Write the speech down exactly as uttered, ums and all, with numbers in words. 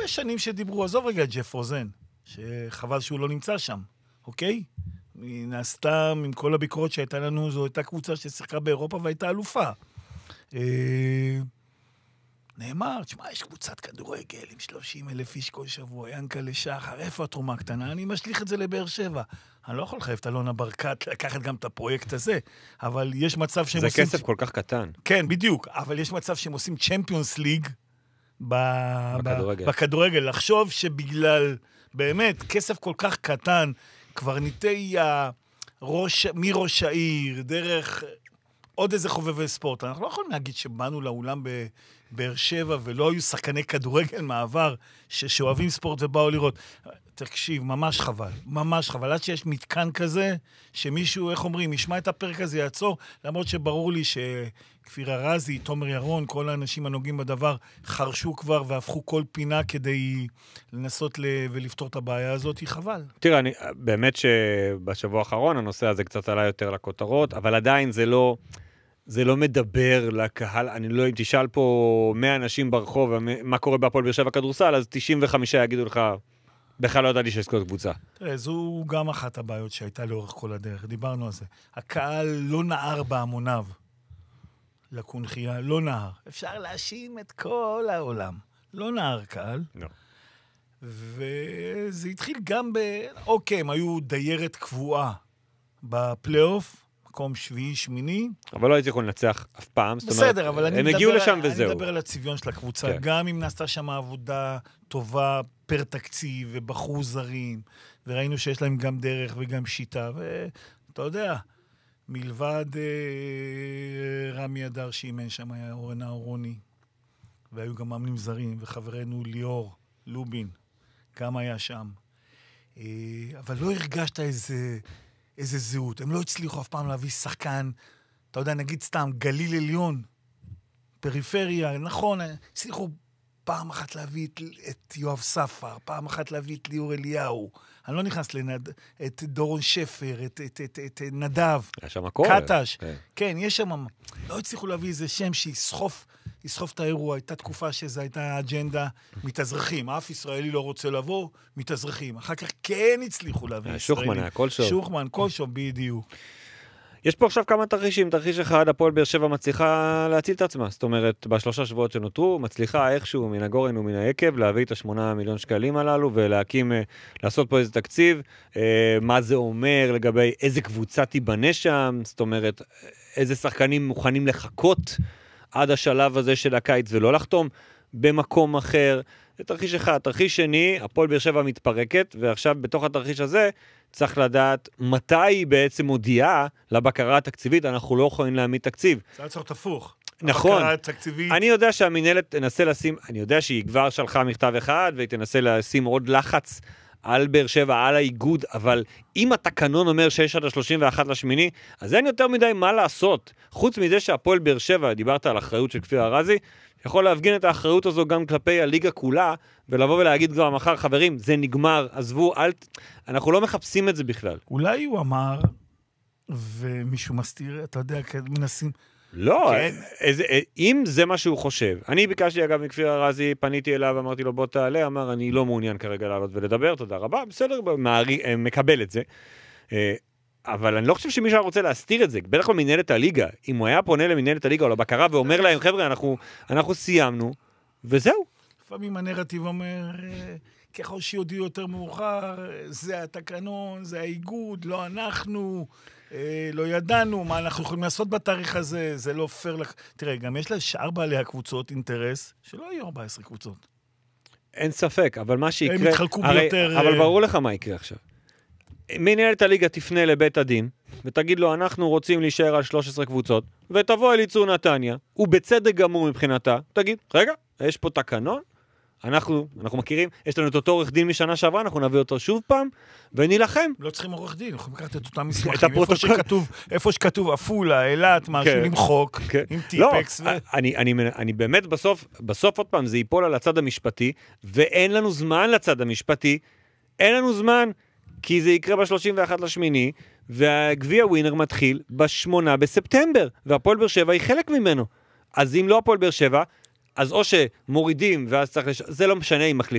יש שנים שדיברו, עזוב רגע ג'ף רוזן, שחבל שהוא לא נמצא שם, אוקיי? נעשתה, עם כל הביקורת שהייתה לנו, זו הייתה קבוצה ששיחקה באירופה והייתה אלופה. נאמר, תשמע, יש קבוצת כדורגל עם שלושים אלף איש כל שבוע, ינקה לשחר, איפה התרומה הקטנה? אני משליך את זה לבאר שבע. אני לא יכול לחייב את אלונה ברקת לקחת גם את הפרויקט הזה, אבל יש מצב שהם זה עושים... כסף כל כך קטן. כן, בדיוק, אבל יש מצב שהם עושים צ'מפיונס ליג בכדורגל. בכדורגל. לחשוב שבגלל, באמת, כסף כל כך קטן, קברניטי הראש, מראש העיר, דרך עוד איזה חובבי ספורט. אנחנו לא יכולים להגיד שבאנו לאולם בבאר שבע ולא היו שחקני כדורגל מעבר שאוהבים ספורט ובאו לראות. תקשיב, ממש חבל, ממש חבל. עד שיש מתקן כזה, שמישהו, איך אומרים, ישמע את הפרק הזה, יעצור, למרות שברור לי שכפיר הרזי, תומר ירון, כל האנשים הנוגעים בדבר, חרשו כבר והפכו כל פינה כדי לנסות ל... ולפתור את הבעיה הזאת, היא חבל. תראה, אני, באמת שבשבוע האחרון הנושא הזה קצת עלה יותר לכותרות, אבל עדיין זה לא... זה לא מדבר לקהל, אני לא, אם תשאל פה מאה אנשים ברחוב, מה קורה בהפועל באר שבע כדורסל, אז תשעים וחמישה יגידו לך, בכלל לא ידעתי שיש כל קבוצה. תראה, זו גם אחת הבעיות שהייתה לאורך כל הדרך, דיברנו על זה. הקהל לא נער בהמוניו לקונחייה, לא נער. אפשר להאשים את כל העולם. לא נער קהל. לא. וזה התחיל גם ב... אוקיי, הם היו דיירת קבועה בפלייאוף, מקום שביעי, שמיני. אבל לא הייתי יכול לנצח אף פעם. בסדר, אבל אני הם הגיעו לשם מדבר, וזהו. אני מדבר על הצביון של הקבוצה. כן. גם אם נעשתה שם עבודה טובה פר תקציב ובחרו זרים, וראינו שיש להם גם דרך וגם שיטה, ואתה יודע, מלבד אה, רמי אדר שאימן שם, היה אורנה אורוני, והיו גם מאמנים זרים, וחברנו ליאור לובין, גם היה שם. אה, אבל לא הרגשת איזה... איזה זהות. הם לא הצליחו אף פעם להביא שחקן, אתה יודע, נגיד סתם, גליל עליון, פריפריה, נכון, הצליחו פעם אחת להביא את, את יואב ספר, פעם אחת להביא את ליאור אליהו, אני לא נכנס לנד... את דורון שפר, את, את, את, את נדב, היה שם הכל. קטש, כן. כן, יש שם, לא הצליחו להביא איזה שם שיסחוף, יסחוף את האירוע, הייתה תקופה שזו הייתה אג'נדה מתאזרחים, אף ישראלי לא רוצה לבוא, מתאזרחים. אחר כך כן הצליחו להביא ישראלים. שוחמן היה כל שוב. שוחמן, כל שוב, בדיוק. יש פה עכשיו כמה תרחישים, תרחיש אחד, הפועל באר שבע מצליחה להציל את עצמה, זאת אומרת, בשלושה שבועות שנותרו, מצליחה איכשהו מן הגורן ומן היקב, להביא את השמונה מיליון שקלים הללו, ולהקים, לעשות פה איזה תקציב, מה זה אומר לגבי איזה קבוצה תיבנה שם, זאת אומרת, איזה שחקנים מוכנים לחכות עד השלב הזה של הקיץ, ולא לחתום במקום אחר. זה תרחיש אחד. תרחיש שני, הפועל באר שבע מתפרקת, ועכשיו בתוך התרחיש הזה, צריך לדעת מתי היא בעצם מודיעה לבקרה התקציבית, אנחנו לא יכולים להעמיד תקציב. זה היה צריך תפוך. נכון. הבקרה התקציבית. אני יודע שהמנהלת תנסה לשים, אני יודע שהיא כבר שלחה מכתב אחד, והיא תנסה לשים עוד לחץ על באר שבע, על האיגוד, אבל אם התקנון אומר שיש עד ה-שלושים ואחד לשמיני, אז אין יותר מדי מה לעשות. חוץ מזה שהפועל באר שבע, דיברת על אחריות של כפיר הרזי, יכול להפגין את האחריות הזו גם כלפי הליגה כולה, ולבוא ולהגיד כבר מחר, חברים, זה נגמר, עזבו, אל... אנחנו לא מחפשים את זה בכלל. אולי הוא אמר, ומישהו מסתיר, אתה יודע, מנסים... לא, כן. איזה, אם זה מה שהוא חושב, אני ביקשתי אגב מכפיר הרזי, פניתי אליו, אמרתי לו בוא תעלה, אמר אני לא מעוניין כרגע לעלות ולדבר, תודה רבה, בסדר, מערי, מקבל את זה, אבל אני לא חושב שמישהו רוצה להסתיר את זה, בטח לא מנהלת הליגה, אם הוא היה פונה למנהלת הליגה או לבקרה ואומר להם, חבר'ה, אנחנו, אנחנו סיימנו, וזהו. לפעמים הנרטיב אומר, ככל שיודיעו יותר מאוחר, זה התקנון, זה האיגוד, לא אנחנו... לא ידענו מה אנחנו יכולים לעשות בתאריך הזה, זה לא פייר לך. תראה, גם יש לה שאר בעלי הקבוצות אינטרס, שלא יהיו ארבע עשרה קבוצות. אין ספק, אבל מה שיקרה... הם יתחלקו ביותר... אבל ברור לך מה יקרה עכשיו. מנהלת הליגה תפנה לבית הדין, ותגיד לו, אנחנו רוצים להישאר על שלוש עשרה קבוצות, ותבוא אל יצור נתניה, ובצדק גמור מבחינתה, תגיד, רגע, יש פה תקנון, אנחנו, אנחנו מכירים, יש לנו את אותו עורך דין משנה שעברה, אנחנו נביא אותו שוב פעם, ונילחם. לא צריכים עורך דין, אנחנו לקחת את אותם מסמכים, איפה שכתוב, איפה שכתוב אפולה, אילת, משהו, למחוק, עם טיפקס. לא, אני, אני, אני באמת בסוף, בסוף עוד פעם, זה ייפול על הצד המשפטי, ואין לנו זמן לצד המשפטי, אין לנו זמן, כי זה יקרה ב-שלושים ואחד לשמיני, והגביע ווינר מתחיל בשמונה בספטמבר, והפועל באר שבע היא חלק ממנו. אז אם לא הפועל באר שבע, אז או שמורידים, ואז צריך לש... זה לא משנה אם מחליטים.